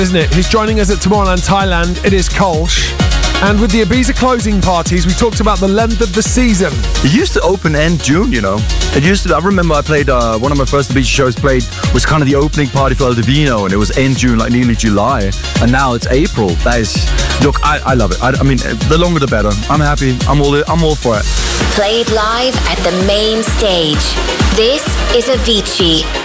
isn't it? Who's joining us at Tomorrowland, Thailand. It is Kolsch. And with the Ibiza closing parties, we talked about the length of the season. It used to open end June, you know. It used to. I remember I played one of my first Ibiza shows. Was kind of the opening party for El Divino, and it was end June, like nearly July. And now it's April. That is, look, I love it. I mean, the longer the better. I'm happy. I'm all for it. Played live at the main stage. This is Avicii.